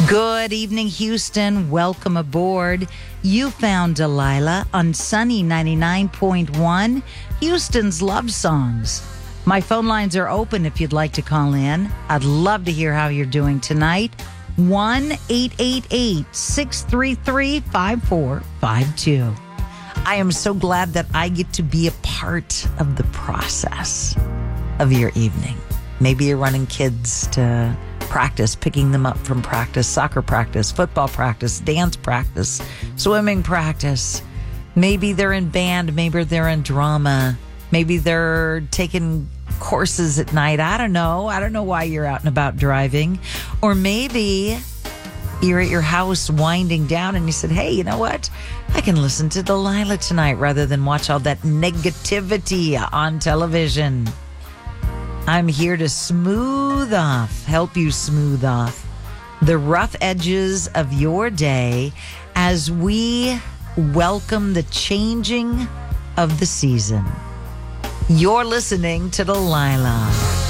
Good evening, Houston. Welcome aboard. You found Delilah on Sunny 99.1, Houston's Love Songs. My phone lines are open if you'd like to call in. I'd love to hear how you're doing tonight. 1-888-633-5452. I am so glad that I get to be a part of the process of your evening. Maybe you're running kids to practice, picking them up from practice, soccer practice, football practice, dance practice, swimming practice. Maybe they're in band, maybe they're in drama, maybe they're taking courses at night. I don't know why you're out and about driving. Or maybe you're at your house winding down and you said, hey, you know what? I can listen to Delilah tonight rather than watch all that negativity on television. I'm here to help you smooth off the rough edges of your day as we welcome the changing of the season. You're listening to Delilah.